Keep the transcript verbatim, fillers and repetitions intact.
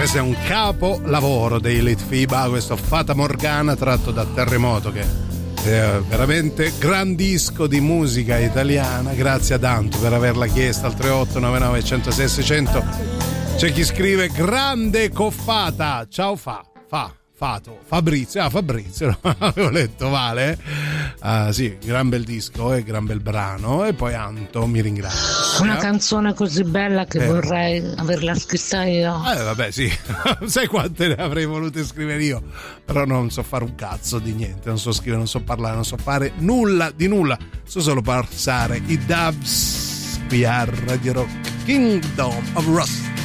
Questo è un capolavoro dei Litfiba, questo Fata Morgana tratto da Terremoto, che è veramente gran disco di musica italiana. Grazie a Danto per averla chiesta al tre otto nove nove uno zero sei sei zero zero. C'è chi scrive grande Coffata, ciao fa, fa. Fato, Fabrizio, ah Fabrizio, avevo letto male, ah sì, gran bel disco e gran bel brano. E poi Anto mi ringrazia. Una canzone così bella che eh. vorrei averla scritta io. Eh vabbè sì, sai quante ne avrei volute scrivere io, però non so fare un cazzo di niente, non so scrivere, non so parlare, non so fare nulla di nulla, so solo passare i dubs qui a Radio Rock, Kingdom of Rust.